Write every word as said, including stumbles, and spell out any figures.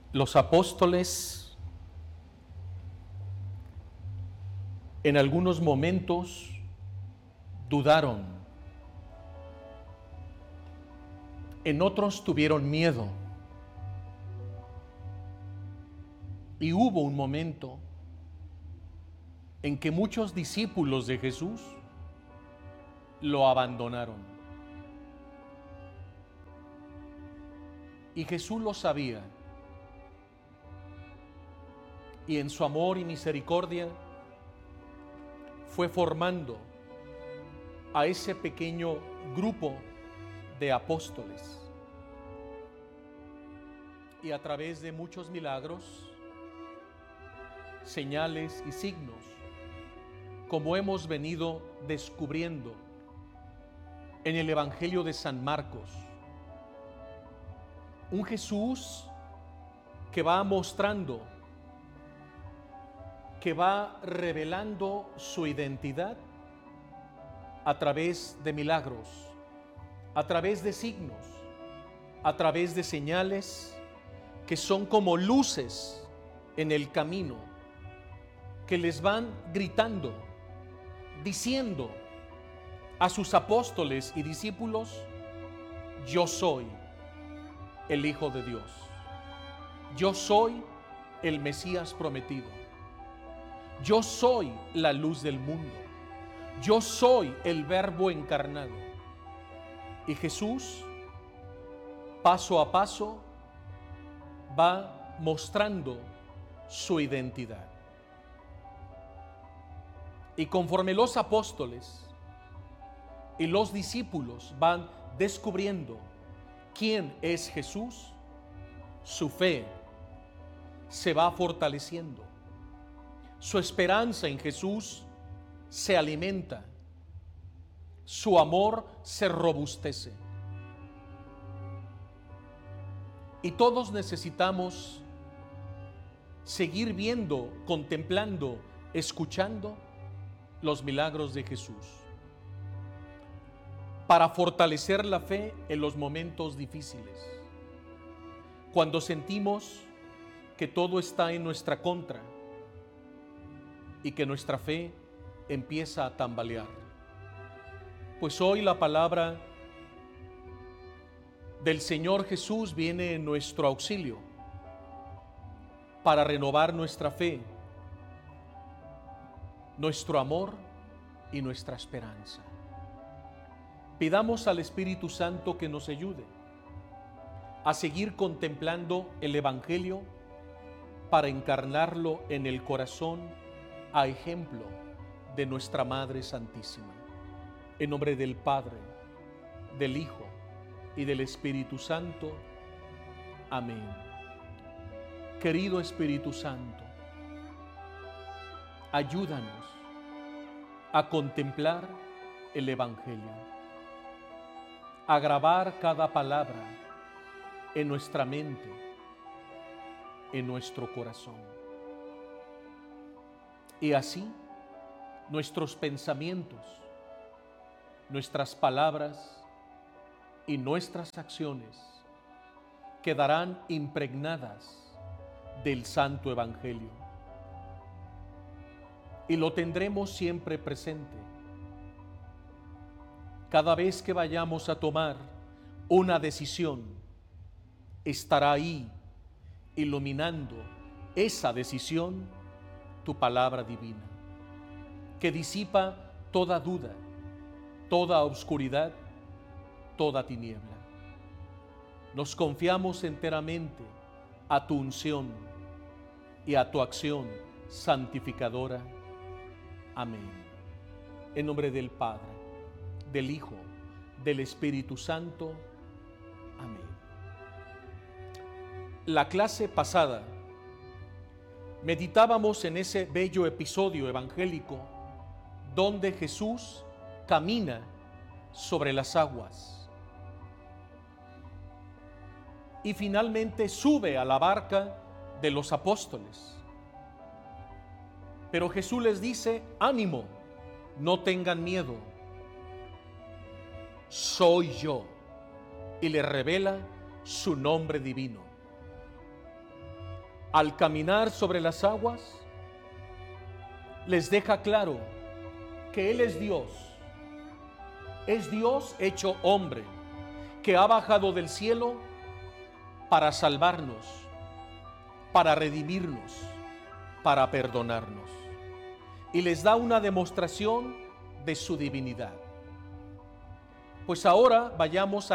Los apóstoles en algunos momentos dudaron, en otros tuvieron miedo, y hubo un momento en que muchos discípulos de Jesús lo abandonaron. Y Jesús lo sabía, y en su amor y misericordia fue formando a ese pequeño grupo de apóstoles. Y a través de muchos milagros, señales y signos, como hemos venido descubriendo en el Evangelio de San Marcos, un Jesús que va mostrando, que va revelando su identidad a través de milagros, a través de signos, a través de señales que son como luces en el camino, que les van gritando, diciendo a sus apóstoles y discípulos: yo soy el Hijo de Dios, yo soy el Mesías prometido, yo soy la luz del mundo, yo soy el Verbo encarnado. Y Jesús, paso a paso, va mostrando su identidad. Y conforme los apóstoles y los discípulos van descubriendo quién es Jesús, su fe se va fortaleciendo, su esperanza en Jesús se alimenta, su amor se robustece. Y todos necesitamos seguir viendo, contemplando, escuchando los milagros de Jesús para fortalecer la fe en los momentos difíciles, cuando sentimos que todo está en nuestra contra y que nuestra fe empieza a tambalear. Pues hoy la palabra del Señor Jesús viene en nuestro auxilio para renovar nuestra fe, nuestro amor y nuestra esperanza. Pidamos al Espíritu Santo que nos ayude a seguir contemplando el Evangelio para encarnarlo en el corazón a ejemplo de nuestra Madre Santísima. En nombre del Padre, del Hijo y del Espíritu Santo. Amén. Querido Espíritu Santo, ayúdanos a contemplar el Evangelio, a grabar cada palabra en nuestra mente, en nuestro corazón. Y así nuestros pensamientos, nuestras palabras y nuestras acciones quedarán impregnadas del Santo Evangelio. Y lo tendremos siempre presente. Cada vez que vayamos a tomar una decisión, estará ahí iluminando esa decisión tu palabra divina, que disipa toda duda, toda oscuridad, toda tiniebla. Nos confiamos enteramente a tu unción y a tu acción santificadora. Amén. En nombre del Padre, del Hijo, del Espíritu Santo. Amén. La clase pasada meditábamos en ese bello episodio evangélico donde Jesús camina sobre las aguas y finalmente sube a la barca de los apóstoles. Pero Jesús les dice: ánimo, no tengan miedo, soy yo, y le revela su nombre divino. al caminar sobre las aguas, les deja claro que Él es Dios. Es Dios hecho hombre, que ha bajado del cielo para salvarnos, para redimirnos, para perdonarnos. Y les da una demostración de su divinidad. Pues ahora vayamos a